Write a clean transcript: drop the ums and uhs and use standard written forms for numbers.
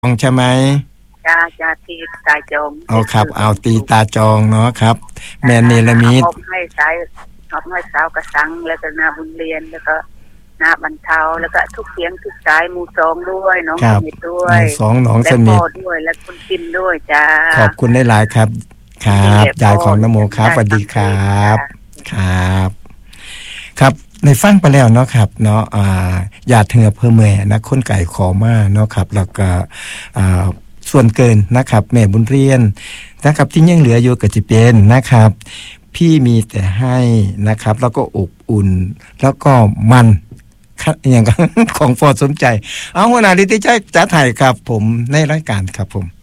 ใช่ไหมจ้าตีตาจงเอาครับเอาตีตาจองเนาะครับแม่เนรมิตมอบให้สายมอบให้สาวกระสังแล้วก็นาบุญเรียนแล้วก็นาบรรเทาแล้วก็ทุกเสียงทุกสายหมู่สองด้วยน้องสนิทด้วยสองน้องสนิทด้วยและคุณกินด้วยจ้าขอบคุณหลายๆครับครับยายของนโมครับสวัสดีครับครับครับในฟังไปแล้วเนาะครับเนาะญาติเหือเพื่อแม่นะคนไก่ขอมาเนาะครับแล้วก็ส่วนเกินนะครับแม่บุญเรียนนะครับที่ยังเหลืออยู่ก็จะเป็นนะครับพี่มีแต่ให้นะครับแล้วก็อบอุ่นแล้วก็มันอย่างของฟอสมใจเอาหัวหน้าดิติใจจัดให้ครับผมในรายการครับผม